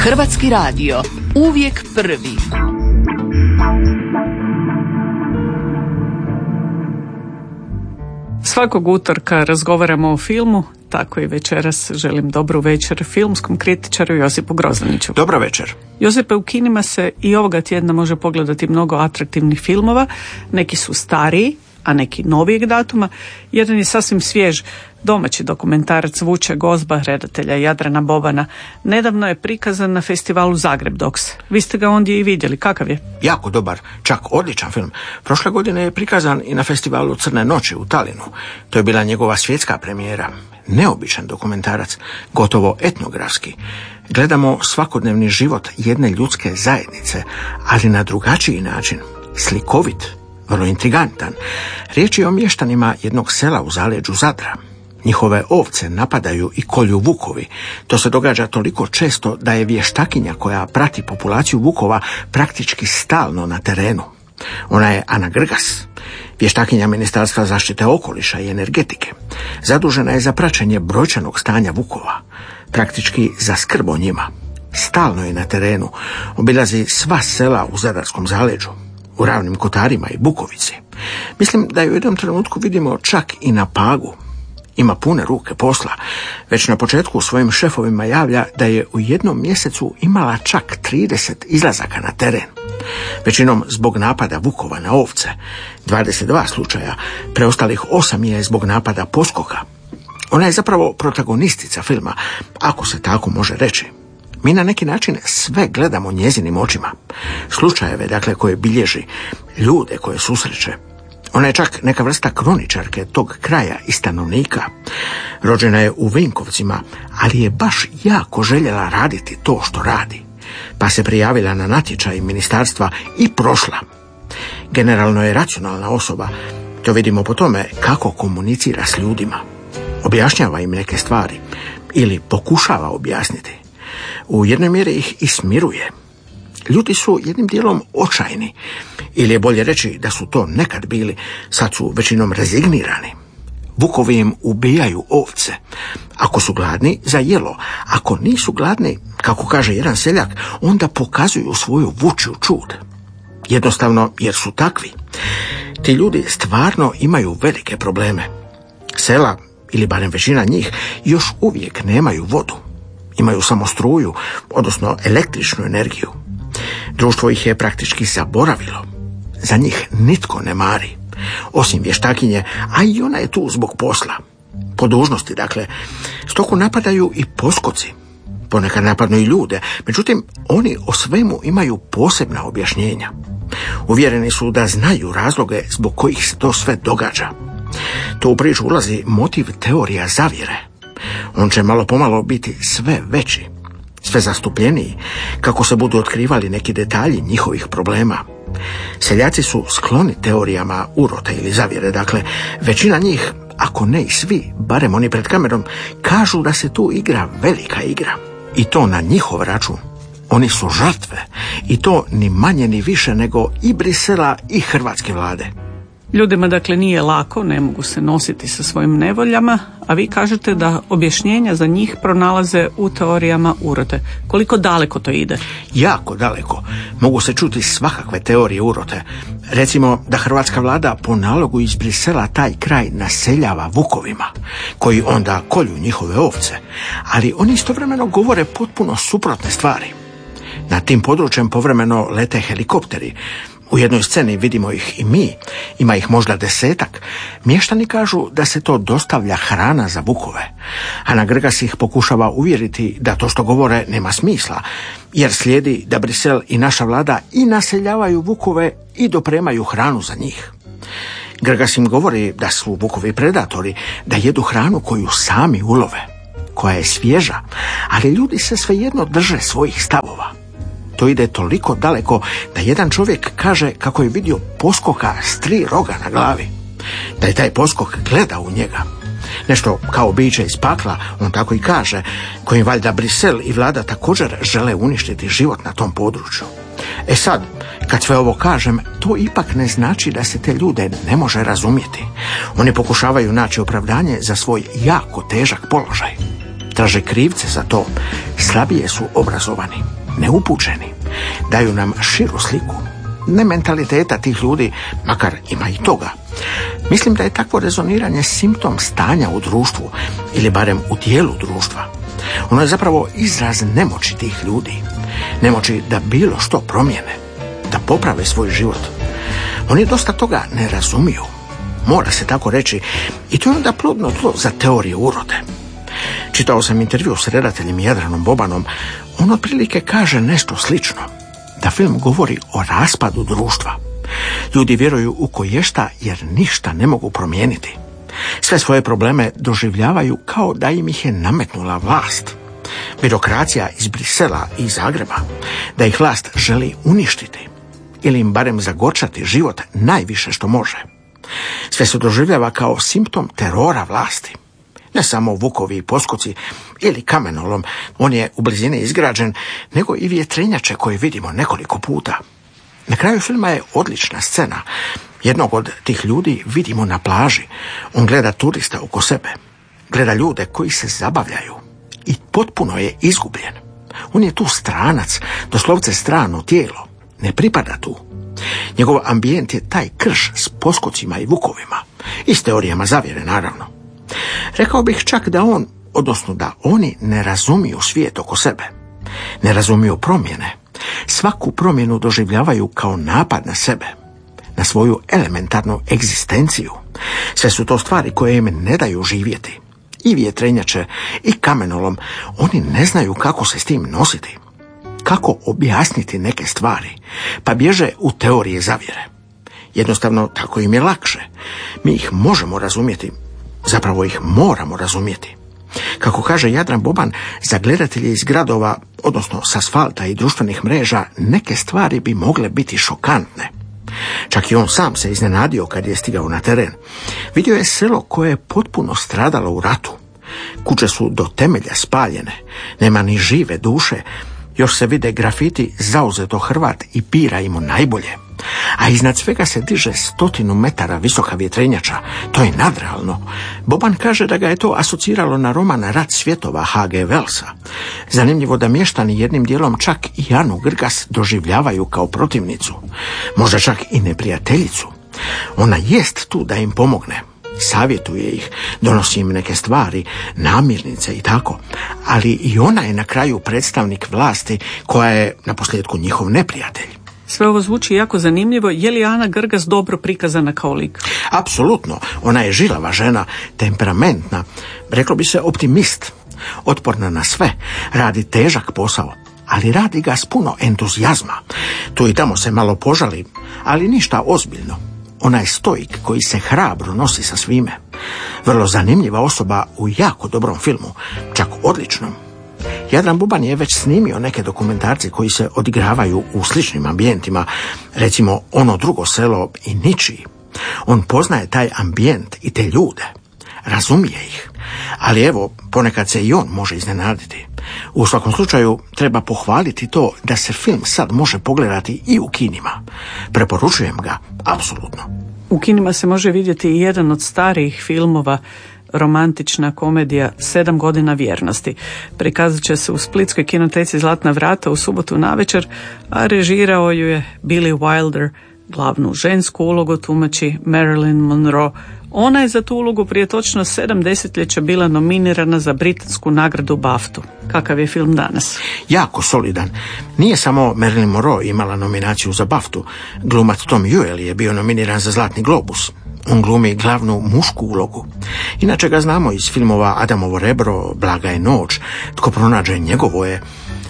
Hrvatski radio, uvijek prvi. Svakog utorka razgovaramo o filmu, tako i večeras želim dobru večer filmskom kritičaru Josipu Grozdaniću. Dobro večer. Josipe, u kinima se i ovoga tjedna može pogledati mnogo atraktivnih filmova, neki su stariji, a neki novijeg datuma. Jedan je sasvim svjež, domaći dokumentarac Vuče Gozba, redatelja Jadrana Bobana. Nedavno je prikazan na festivalu Zagreb Docs. Vi ste ga ondje i vidjeli, kakav je? Jako dobar, čak odličan film. Prošle godine je prikazan i na festivalu Crne noći u Talinu. To je bila njegova svjetska premijera. Neobičan dokumentarac, gotovo etnografski. Gledamo svakodnevni život jedne ljudske zajednice, ali na drugačiji način, slikovit, vrlo intrigantan. Riječ je o mještanima jednog sela u zaleđu Zadra. Njihove ovce napadaju i kolju vukovi. To se događa toliko često da je vještakinja koja prati populaciju vukova praktički stalno na terenu. Ona je Ana Grgas, vještakinja Ministarstva zaštite okoliša i energetike. Zadužena je za praćenje brojčanog stanja vukova, praktički za skrb o njima. Stalno je na terenu, obilazi sva sela u Zadarskom zaleđu, u Ravnim Kotarima i Bukovici. Mislim da je u jednom trenutku vidimo čak i na Pagu. Ima pune ruke posla. Već na početku svojim šefovima javlja da je u jednom mjesecu imala čak 30 izlazaka na teren. Većinom zbog napada vukova na ovce. 22 slučaja, preostalih 8 je zbog napada poskoka. Ona je zapravo protagonistica filma, ako se tako može reći. Mi na neki način sve gledamo njezinim očima. Slučajeve, dakle, koje bilježi, ljude koje susreće. Ona je čak neka vrsta kroničarke tog kraja i stanovnika. Rođena je u Vinkovcima, ali je baš jako željela raditi to što radi. Pa se prijavila na natječaj ministarstva i prošla. Generalno je racionalna osoba. To vidimo po tome kako komunicira s ljudima. Objašnjava im neke stvari ili pokušava objasniti. U jednoj mjeri ih i smiruje. Ljudi su jednim dijelom očajni, ili je bolje reći da su to nekad bili, sad su većinom rezignirani. Vukovi im ubijaju ovce. Ako su gladni, za jelo. Ako nisu gladni, kako kaže jedan seljak, onda pokazuju svoju vučju čud. Jednostavno jer su takvi. Ti ljudi stvarno imaju velike probleme. Sela, ili barem većina njih, još uvijek nemaju vodu. Imaju samo struju, odnosno električnu energiju. Društvo ih je praktički zaboravilo. Za njih nitko ne mari. Osim vještakinje, a i ona je tu zbog posla. Po dužnosti, dakle. Stoku napadaju i poskoci. Ponekad napadnu i ljude, međutim, oni o svemu imaju posebna objašnjenja. Uvjereni su da znaju razloge zbog kojih se to sve događa. To u priču ulazi motiv teorija zavjere. On će malo pomalo biti sve veći, sve zastupljeniji, kako se budu otkrivali neki detalji njihovih problema. Seljaci su skloni teorijama urote ili zavjere, dakle, većina njih, ako ne i svi, barem oni pred kamerom, kažu da se tu igra velika igra. I to na njihov račun. Oni su žrtve. I to ni manje ni više nego i Brisela i hrvatske vlade. Ljudima dakle nije lako, ne mogu se nositi sa svojim nevoljama, a vi kažete da objašnjenja za njih pronalaze u teorijama urote. Koliko daleko to ide? Jako daleko. Mogu se čuti svakakve teorije urote. Recimo da hrvatska vlada po nalogu iz Brisela taj kraj naseljava vukovima, koji onda kolju njihove ovce, ali oni istovremeno govore potpuno suprotne stvari. Na tim područjem povremeno lete helikopteri. U jednoj sceni vidimo ih i mi, ima ih možda 10. Mještani kažu da se to dostavlja hrana za vukove. Ana Grgas ih pokušava uvjeriti da to što govore nema smisla, jer slijedi da Brisel i naša vlada i naseljavaju vukove i dopremaju hranu za njih. Grgas im govori da su vukovi predatori, da jedu hranu koju sami ulove, koja je svježa, ali ljudi se svejedno drže svojih stavova. To ide toliko daleko da jedan čovjek kaže kako je vidio poskoka s 3 roga na glavi. Da je taj poskok gleda u njega. Nešto kao biće iz pakla, on tako i kaže, kojim valjda Brisel i vlada također žele uništiti život na tom području. E sad, kad sve ovo kažem, to ipak ne znači da se te ljude ne može razumjeti. Oni pokušavaju naći opravdanje za svoj jako težak položaj. Traže krivce za to, slabije su obrazovani, neupućeni, daju nam širu sliku, ne mentaliteta tih ljudi, makar ima i toga. Mislim da je takvo rezoniranje simptom stanja u društvu, ili barem u dijelu društva. Ono je zapravo izraz nemoći tih ljudi, nemoći da bilo što promijene, da poprave svoj život. Oni dosta toga ne razumiju, mora se tako reći, i to je onda plodno tlo za teorije urode. Čitao sam intervju s redateljem Jadranom Bobanom, on otprilike kaže nešto slično, da film govori o raspadu društva. Ljudi vjeruju u koješta jer ništa ne mogu promijeniti. Sve svoje probleme doživljavaju kao da im ih je nametnula vlast. Birokracija iz Brisela i Zagreba, da ih vlast želi uništiti ili im barem zagorčati život najviše što može. Sve se doživljava kao simptom terora vlasti. Ne samo Vukovi i Poskoci ili kamenolom, on je u blizini izgrađen, nego i vjetrenjače koje vidimo nekoliko puta. Na kraju filma je odlična scena. Jednog od tih ljudi vidimo na plaži. On gleda turista oko sebe. Gleda ljude koji se zabavljaju. I potpuno je izgubljen. On je tu stranac, doslovce strano tijelo. Ne pripada tu. Njegov ambijent je taj krš s poskocima i vukovima. I s teorijama zavjere, naravno. Rekao bih čak da on, odnosno da oni ne razumiju svijet oko sebe. Ne razumiju promjene. Svaku promjenu doživljavaju kao napad na sebe, na svoju elementarnu egzistenciju. Sve su to stvari koje im ne daju živjeti. I vjetrenjače, i kamenolom, oni ne znaju kako se s tim nositi. Kako objasniti neke stvari, pa bježe u teorije zavjere. Jednostavno, tako im je lakše. Mi ih možemo razumjeti, zapravo ih moramo razumjeti. Kako kaže Jadran Boban, za gledatelje iz gradova, odnosno s asfalta i društvenih mreža, neke stvari bi mogle biti šokantne. Čak i on sam se iznenadio kad je stigao na teren. Vidio je selo koje je potpuno stradalo u ratu. Kuće su do temelja spaljene, nema ni žive duše, još se vide grafiti zauzeto Hrvat i bira im najbolje. A iznad svega se diže 100 metara visoka vjetrenjača. To je nadrealno. Boban kaže da ga je to asociralo na roman Rat svjetova H.G. Wellsa. Zanimljivo da mještani jednim dijelom čak i Anu Grgas doživljavaju kao protivnicu. Možda čak i neprijateljicu. Ona jest tu da im pomogne. Savjetuje ih, donosi im neke stvari, namirnice i tako. Ali i ona je na kraju predstavnik vlasti koja je naposljetku njihov neprijatelj. Sve ovo zvuči jako zanimljivo. Je li Ana Grgas dobro prikazana kao lik? Apsolutno. Ona je žilava žena, temperamentna, reklo bi se optimist, otporna na sve, radi težak posao, ali radi ga s puno entuzijazma. Tu i tamo se malo požali, ali ništa ozbiljno. Ona je stoik koji se hrabro nosi sa svime. Vrlo zanimljiva osoba u jako dobrom filmu, čak odličnom. Jadran Boban je već snimio neke dokumentarce koji se odigravaju u sličnim ambijentima, recimo Ono drugo selo i Ničiji. On poznaje taj ambijent i te ljude, razumije ih, ali evo, ponekad se i on može iznenaditi. U svakom slučaju treba pohvaliti to da se film sad može pogledati i u kinima. Preporučujem ga, apsolutno. U kinima se može vidjeti i jedan od starijih filmova, romantična komedija 7 godina vjernosti. Prikazat će se u splitskoj kinoteci Zlatna vrata u subotu navečer, a režirao ju je Billy Wilder. Glavnu žensku ulogu tumači Marilyn Monroe. Ona je za tu ulogu prije točno 7 desetljeća bila nominirana za britansku nagradu BAFTA. Kakav je film danas? Jako solidan. Nije samo Marilyn Monroe imala nominaciju za BAFTA. Glumac Tom Ewell je bio nominiran za Zlatni globus. On glumi glavnu mušku ulogu. Inače ga znamo iz filmova Adamovo rebro, Blaga je noć, Tko pronađe njegovo je.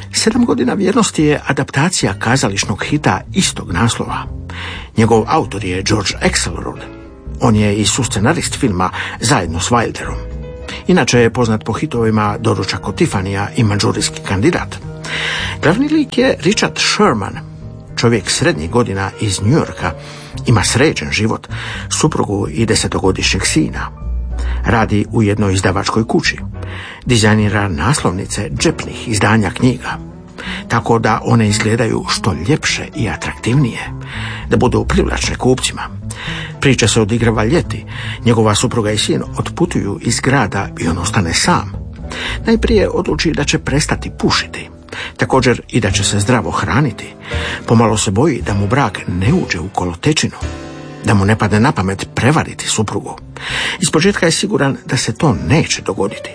7 godina vjernosti je adaptacija kazališnog hita istog naslova. Njegov autor je George Axelrod. On je i suscenarist filma zajedno s Wilderom. Inače je poznat po hitovima Doručak kod Tifanija i Mađurijski kandidat. Glavni lik je Richard Sherman, čovjek srednjih godina iz New Yorka, ima sređen život, suprugu i 10-godišnjeg sina. Radi u jednoj izdavačkoj kući. Dizajnira naslovnice džepnih izdanja knjiga, tako da one izgledaju što ljepše i atraktivnije, da budu privlačne kupcima. Priča se odigrava ljeti, njegova supruga i sin otputuju iz grada i on ostane sam. Najprije odluči da će prestati pušiti, također i da će se zdravo hraniti. Pomalo se boji da mu brak ne uđe u kolotečinu, da mu ne padne na pamet prevariti suprugu. Ispočetka je siguran da se to neće dogoditi.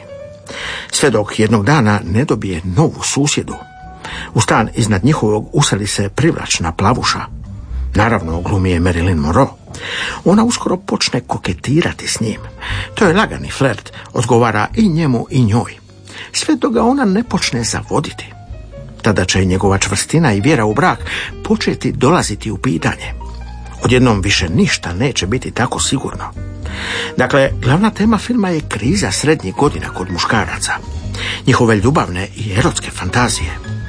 Sve dok jednog dana ne dobije novu susjedu. U stan iznad njihovog useli se privlačna plavuša. Naravno, glumi je Marilyn Monroe. Ona uskoro počne koketirati s njim. To je lagani flert, odgovara i njemu i njoj. Sve dok ga ona ne počne zavoditi. Tada će njegova čvrstina i vjera u brak početi dolaziti u pitanje. Odjednom više ništa neće biti tako sigurno. Dakle, glavna tema filma je kriza srednjih godina kod muškaraca. Njihove ljubavne i erotske fantazije.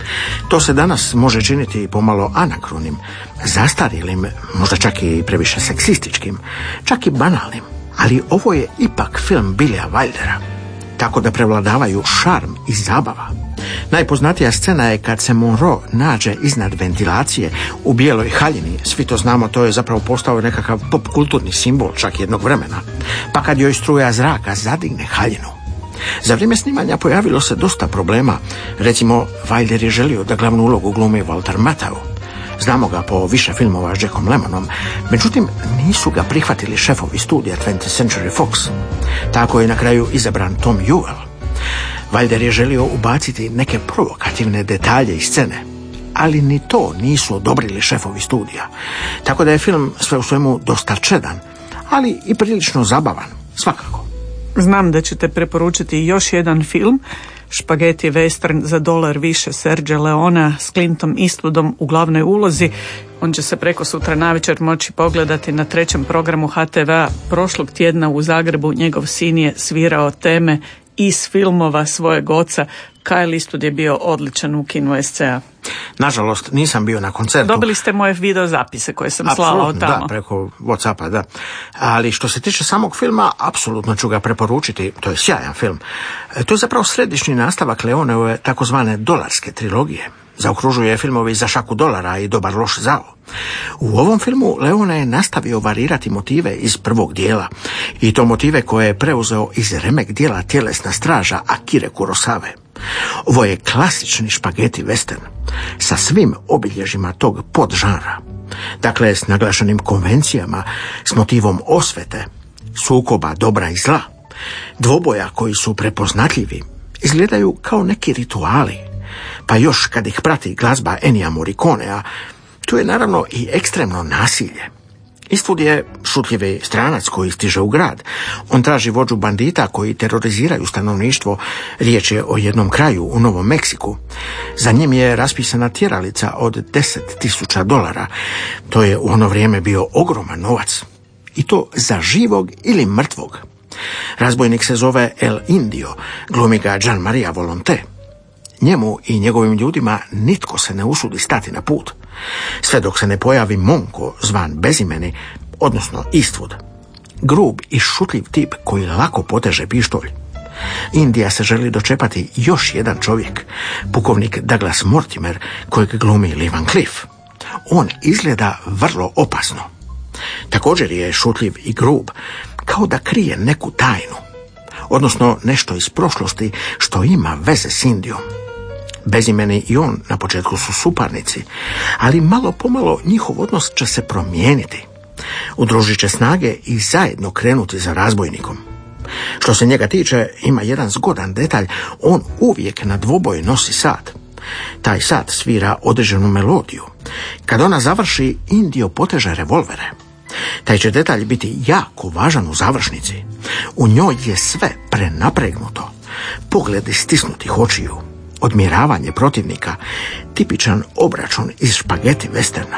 To se danas može činiti pomalo anakronim, zastarjelim, možda čak i previše seksističkim, čak i banalnim. Ali ovo je ipak film Billya Wildera, tako da prevladavaju šarm i zabava. Najpoznatija scena je kad se Monroe nađe iznad ventilacije u bijeloj haljini. Svi to znamo, to je zapravo postao nekakav popkulturni simbol čak jednog vremena. Pa kad joj struja zraka zadigne haljinu. Za vrijeme snimanja pojavilo se dosta problema. Recimo, Wilder je želio da glavnu ulogu glumi Walter Matthau. Znamo ga po više filmova s Jackom Lemmonom, međutim nisu ga prihvatili šefovi studija 20th Century Fox. Tako je na kraju izabran Tom Ewell. Wilder je želio ubaciti neke provokativne detalje iz scene, ali ni to nisu odobrili šefovi studija. Tako da je film sve u svemu dosta čedan, ali i prilično zabavan, svakako. Znam da ćete preporučiti još jedan film, špageti western za $1 više Sergio Leona s Clintom Eastwoodom u glavnoj ulozi. On će se preko sutra navečer moći pogledati na 3. programu HTV-a. Prošlog tjedna u Zagrebu njegov sin je svirao teme iz filmova svojeg oca. Kyle Eastwood je bio odličan u kinu SCA. Nažalost, nisam bio na koncertu. Dobili ste moje video zapise koje sam slala od tamo. Da, preko WhatsAppa, da. Ali što se tiče samog filma, apsolutno ću ga preporučiti. To je sjajan film. To je zapravo središnji nastavak Leoneove takozvane dolarske trilogije. Zaokružuje filmovi Za šaku dolara i Dobar loš zao. U ovom filmu Leone je nastavio varirati motive iz prvog dijela, i to motive koje je preuzeo iz remek dijela Tjelesna straža Akire Kurosave. Ovo je klasični špageti western sa svim obilježjima tog podžanra. Dakle, s naglašenim konvencijama, s motivom osvete, sukoba dobra i zla, dvoboja koji su prepoznatljivi, izgledaju kao neki rituali. Pa još kad ih prati glazba Ennija Morriconea, tu je naravno i ekstremno nasilje. Eastwood je šutljivi stranac koji stiže u grad. On traži vođu bandita koji teroriziraju stanovništvo. Riječ je o jednom kraju u Novom Meksiku. Za njim je raspisana tjeralica od $10,000. To je u ono vrijeme bio ogroman novac. I to za živog ili mrtvog. Razbojnik se zove El Indio, glumi ga Gian Maria Volonté. Njemu i njegovim ljudima nitko se ne usudi stati na put, sve dok se ne pojavi Monko, zvan Bezimeni, odnosno Eastwood. Grub i šutljiv tip koji lako poteže pištolj. Indija se želi dočepati još jedan čovjek, pukovnik Douglas Mortimer, kojeg glumi Lee Van Cleef. On izgleda vrlo opasno. Također je šutljiv i grub, kao da krije neku tajnu, odnosno nešto iz prošlosti što ima veze s Indijom. Bezimeni i on na početku su suparnici, ali malo pomalo njihov odnos će se promijeniti. Udružit će snage i zajedno krenuti za razbojnikom. Što se njega tiče, ima jedan zgodan detalj, on uvijek na dvoboj nosi sat. Taj sat svira određenu melodiju. Kad ona završi, Indio poteže revolvere. Taj će detalj biti jako važan u završnici. U njoj je sve prenapregnuto. Pogledi stisnutih očiju, odmjeravanje protivnika, tipičan obračun iz špageti westerna.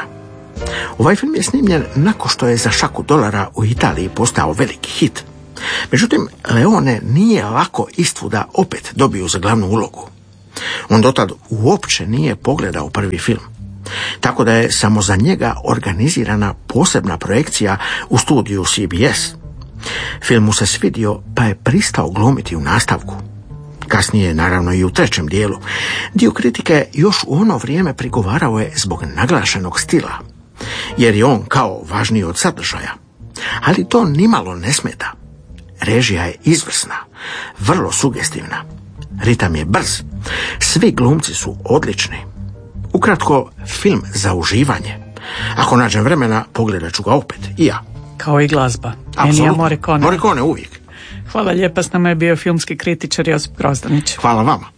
Ovaj film je snimljen nakon što je Za šaku dolara u Italiji postao veliki hit. Međutim, Leone nije lako Eastwooda opet dobio za glavnu ulogu. On dotad uopće nije pogledao prvi film, tako da je samo za njega organizirana posebna projekcija u studiju CBS. Film mu se svidio, pa je pristao glumiti u nastavku. Kasnije, naravno i u trećem dijelu. Dio kritike još u ono vrijeme prigovarao je zbog naglašenog stila, jer je on kao važniji od sadržaja. Ali to nimalo ne smeta. Režija je izvrsna, vrlo sugestivna. ritam je brz, svi glumci su odlični. Ukratko, film za uživanje. Ako nađem vremena, pogledat ću ga opet, i ja. Kao i glazba. Apsolutno. Morricone. Morricone uvijek. Hvala lijepa, s nama je bio filmski kritičar Josip Grozdanić. Hvala vama.